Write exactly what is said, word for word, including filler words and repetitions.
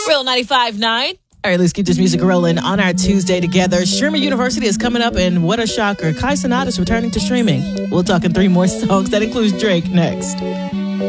Real ninety-five point nine. All right, let's keep this music rolling on our Tuesday together. Streaming University is coming up, and what a shocker. Kai Cenat is returning to streaming. We'll talk in three more songs. That includes Drake next.